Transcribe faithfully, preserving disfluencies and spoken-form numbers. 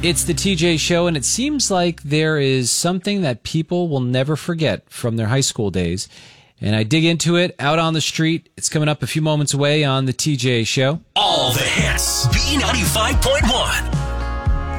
It's the T J Show, and it seems like there is something that people will never forget from their high school days. And I dig into it out on the street. It's coming up a few moments away on the T J Show. All the hits. B ninety-five point one.